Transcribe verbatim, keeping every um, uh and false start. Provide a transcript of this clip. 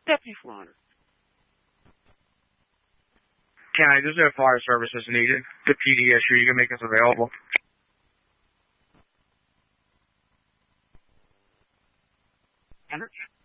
Deputy Florida. County, there's no fire services needed. The P D issue, you can make us available. Henrich?